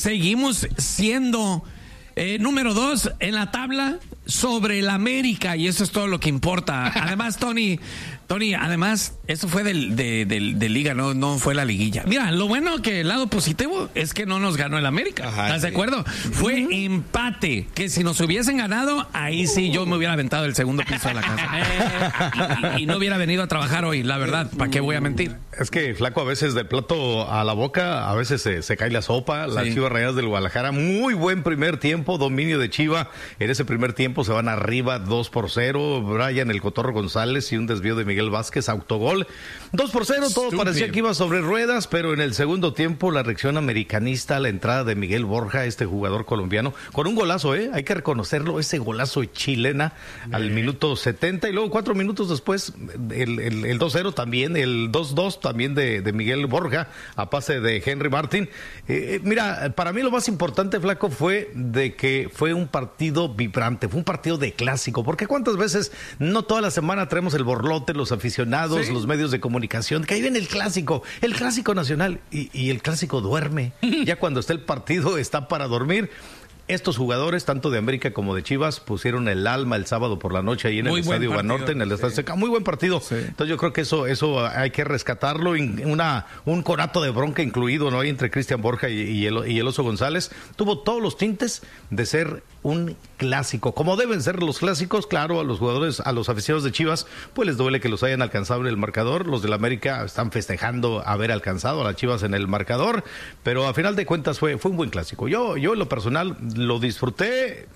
seguimos siendo número 2 en la tabla sobre el América, y eso es todo lo que importa. Además, Tony, además, eso fue de liga, no fue la liguilla. Mira, lo bueno que el lado positivo es que no nos ganó el América. Ajá, ¿estás de acuerdo? Fue empate, que si nos hubiesen ganado, ahí sí yo me hubiera aventado el segundo piso de la casa. Y no hubiera venido a trabajar hoy, la verdad, ¿para qué voy a mentir? Es que, Flaco, a veces del plato a la boca, a veces se cae la sopa. Las Chivas Rayadas del Guadalajara, muy buen primer tiempo, dominio de Chiva. En ese primer tiempo se van arriba 2-0. Brian el Cotorro González y un desvío de Miguel Vázquez, autogol. 2-0, todo parecía que iba sobre ruedas, pero en el segundo tiempo la reacción americanista, la entrada de Miguel Borja, este jugador colombiano, con un golazo, hay que reconocerlo, ese golazo chilena al minuto 70, y luego 4 minutos después el 2-0 también, el 2-2 también de Miguel Borja, a pase de Henry Martin. Mira, para mí lo más importante, Flaco, fue de que fue un partido vibrante, fue un partido de clásico, porque cuántas veces, no toda la semana traemos el borlote, los aficionados, los medios de comunicación, que ahí viene el clásico nacional, y el clásico duerme. Ya cuando está el partido, está para dormir. Estos jugadores, tanto de América como de Chivas, pusieron el alma el sábado por la noche ahí en el Estadio Banorte, en el Estadio Azteca. Muy buen partido. Sí. Entonces yo creo que eso hay que rescatarlo. Un conato de bronca incluido, ¿no? Ahí entre Cristian Borja y el Oso González. Tuvo todos los tintes de ser un clásico. Como deben ser los clásicos, claro, a los jugadores, a los aficionados de Chivas, pues les duele que los hayan alcanzado en el marcador. Los del América están festejando haber alcanzado a las Chivas en el marcador. Pero a final de cuentas fue un buen clásico. Yo en lo personal lo disfruté,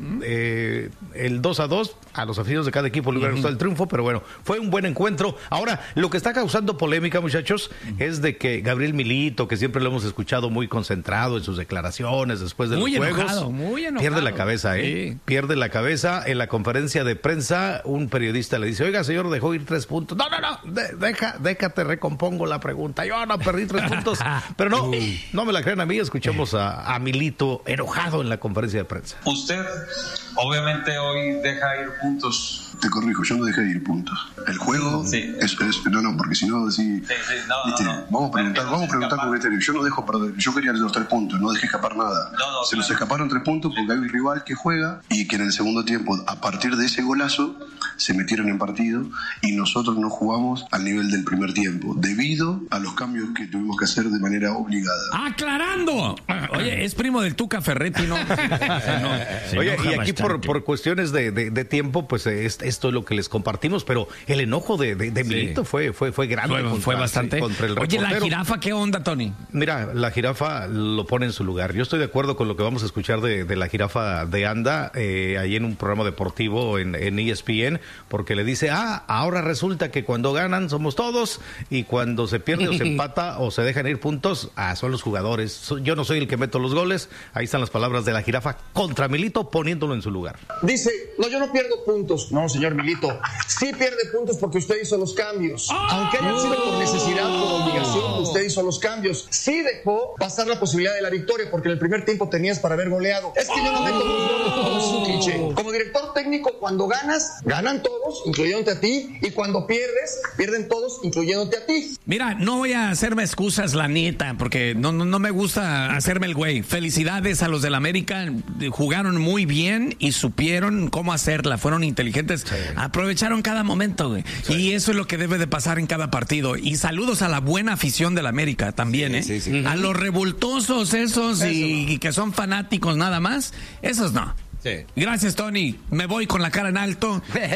el 2-2, a los aficionados de cada equipo le hubiera gustado el triunfo, pero bueno, fue un buen encuentro. Ahora, lo que está causando polémica, muchachos, es de que Gabriel Milito, que siempre lo hemos escuchado muy concentrado en sus declaraciones después de los juegos, muy enojado. Pierde la cabeza, sí. Pierde la cabeza. En la conferencia de prensa, un periodista le dice, oiga, señor, dejó ir 3 puntos. No, déjate, recompongo la pregunta. Yo no perdí 3 puntos, pero no me la crean a mí. Escuchamos a Milito enojado en la conferencia de prensa. Usted obviamente hoy deja ir puntos. Te corrijo, yo no dejé ir puntos. El juego es porque si no decís, vamos a preguntar con criterio. Yo no dejo perder, yo quería los 3 puntos, no dejé escapar nada. Se nos escaparon 3 puntos porque hay un rival que juega y que en el segundo tiempo, a partir de ese golazo, se metieron en partido y nosotros no jugamos al nivel del primer tiempo, debido a los cambios que tuvimos que hacer de manera obligada. ¡Aclarando! Oye, es primo del Tuca Ferretti, ¿no? Oye, y aquí por cuestiones de tiempo, pues esto es lo que les compartimos, pero el enojo de Milito fue grande. Fue bastante. Contra el Oye, reportero. ¿la jirafa qué onda, Tony? Mira, la jirafa lo pone en su lugar. Yo estoy de acuerdo con lo que vamos a escuchar de la jirafa de Anda, ahí en un programa deportivo en ESPN, porque le dice, ahora resulta que cuando ganan somos todos, y cuando se pierde o se empata o se dejan ir puntos, son los jugadores. Yo no soy el que meto los goles. Ahí están las palabras de la jirafa contra Milito, poniéndolo en su lugar. Dice, no, yo no pierdo puntos. No, señor Milito, sí pierde puntos porque usted hizo los cambios. Aunque hayan sido por necesidad, por obligación, usted hizo los cambios. Sí dejó pasar la posibilidad de la victoria, porque en el primer tiempo tenías para haber goleado. Es que yo no meto los goles, todo es un cliché. Como director técnico, cuando ganas, ganan todos, incluyéndote a ti, y cuando pierdes, pierden todos, incluyéndote a ti. Mira, no voy a hacerme excusas, la neta, porque no me gusta hacerme el güey. Felicidades a los del América, jugaron muy bien y supieron cómo hacerla, fueron inteligentes, aprovecharon cada momento, güey. Y eso es lo que debe de pasar en cada partido. Y saludos a la buena afición del América también, a los revoltosos esos y que son fanáticos nada más, esos no. Sí. Gracias, Tony. Me voy con la cara en alto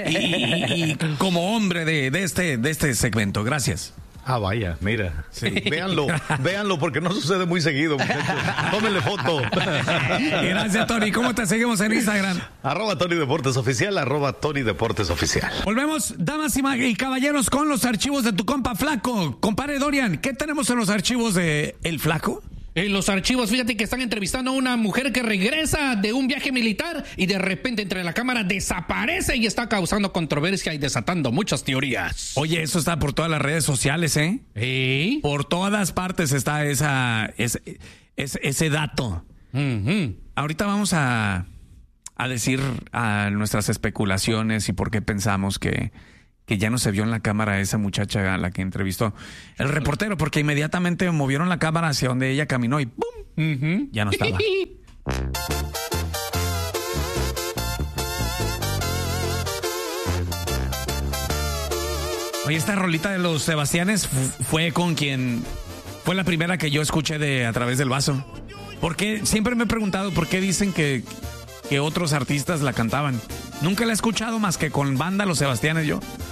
y como hombre de este segmento. Gracias. Vaya, mira. Sí. Véanlo porque no sucede muy seguido, muchachos. Tómenle foto. Gracias, Tony. ¿Cómo te seguimos en Instagram? @TonyDeportesOficial, @TonyDeportesOficial. Volvemos, damas y caballeros, con los archivos de tu compa Flaco. Compadre Dorian, ¿qué tenemos en los archivos de El Flaco? En los archivos, fíjate que están entrevistando a una mujer que regresa de un viaje militar y de repente entre la cámara desaparece y está causando controversia y desatando muchas teorías. Oye, eso está por todas las redes sociales, ¿eh? ¿Sí? Por todas partes está ese dato. Ahorita vamos a decir a nuestras especulaciones y por qué pensamos que que ya no se vio en la cámara a esa muchacha a la que entrevistó el reportero, porque inmediatamente movieron la cámara hacia donde ella caminó y ¡pum! Ya no estaba. Oye, esta rolita de los Sebastianes fue la primera que yo escuché de A Través del Vaso. Porque siempre me he preguntado por qué dicen que otros artistas la cantaban. Nunca la he escuchado más que con banda Los Sebastianes yo.